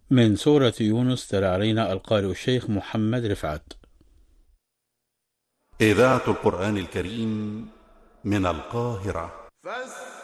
من سورة يونس تلا علينا القارئ الشيخ محمد رفعت. إذاعة القرآن الكريم من القاهرة.